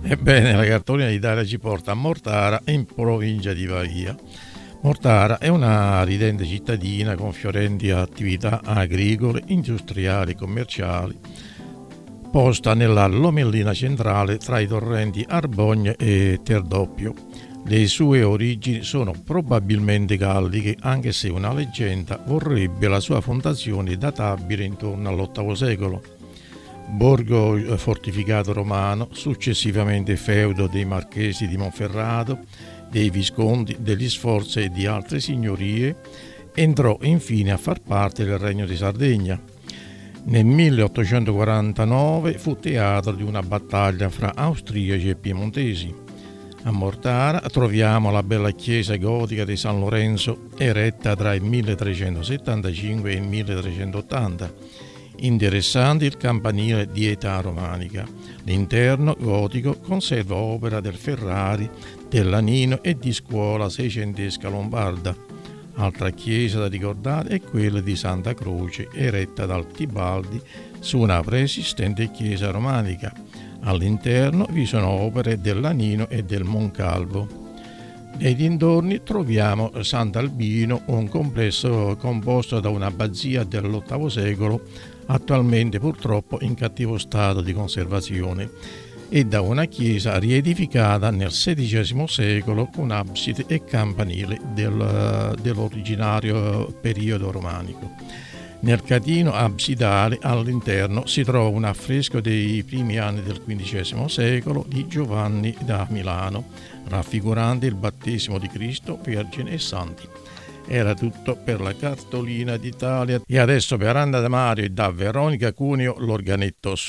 Ebbene, la cartolina d'Italia ci porta a Mortara, in provincia di Pavia. Mortara è una ridente cittadina con fiorenti attività agricole, industriali e commerciali, posta nella Lomellina centrale tra i torrenti Arbogna e Terdoppio. Le sue origini sono probabilmente galliche, anche se una leggenda vorrebbe la sua fondazione databile intorno all'VIII secolo. Borgo fortificato romano, successivamente feudo dei Marchesi di Monferrato, dei Visconti, degli Sforza e di altre signorie, entrò infine a far parte del Regno di Sardegna. Nel 1849 fu teatro di una battaglia fra austriaci e piemontesi. A Mortara troviamo la bella chiesa gotica di San Lorenzo, eretta tra il 1375 e il 1380. Interessante il campanile di età romanica. L'interno gotico conserva opera del Ferrari, dell'Anino e di scuola seicentesca lombarda. Altra chiesa da ricordare è quella di Santa Croce, eretta dal Tibaldi su una preesistente chiesa romanica. All'interno vi sono opere dell'Anino e del Moncalvo. Nei dintorni troviamo Sant'Albino, un complesso composto da un'abbazia dell'VIII secolo, attualmente purtroppo in cattivo stato di conservazione, e da una chiesa riedificata nel XVI secolo con abside e campanile dell'originario periodo romanico. Nel catino absidale all'interno si trova un affresco dei primi anni del XV secolo di Giovanni da Milano, raffigurante il battesimo di Cristo, Vergine e Santi. Era tutto per la cartolina d'Italia e adesso per Anna da Mario e da Veronica Cuneo l'organetto